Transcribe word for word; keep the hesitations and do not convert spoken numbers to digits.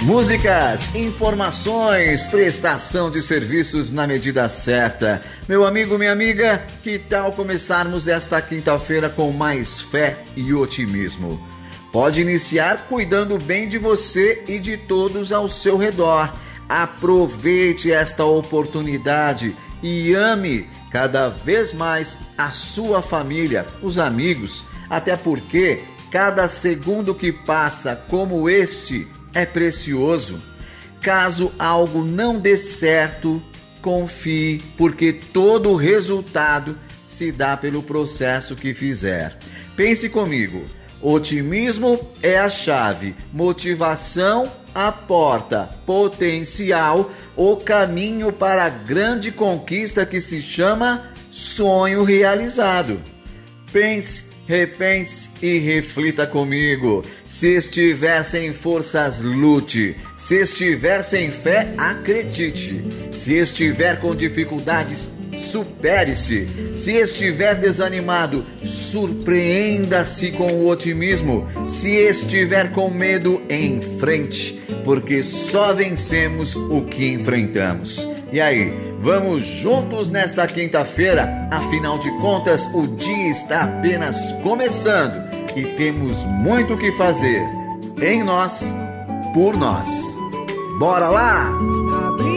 Músicas, informações, prestação de serviços na medida certa. Meu amigo, minha amiga, que tal começarmos esta quinta-feira com mais fé e otimismo? Pode iniciar cuidando bem de você e de todos ao seu redor. Aproveite esta oportunidade e ame cada vez mais a sua família, os amigos, até porque cada segundo que passa como este é precioso. Caso algo não dê certo, confie, porque todo o resultado se dá pelo processo que fizer. Pense comigo, otimismo é a chave, motivação a porta, potencial o caminho para a grande conquista que se chama sonho realizado. Pense, repense e reflita comigo. Se estiver sem forças, lute. Se estiver sem fé, acredite. Se estiver com dificuldades, supere-se. Se estiver desanimado, surpreenda-se com o otimismo. Se estiver com medo, enfrente, porque só vencemos o que enfrentamos. E aí, vamos juntos nesta quinta-feira? Afinal de contas, o dia está apenas começando e temos muito o que fazer. Em nós, por nós. Bora lá!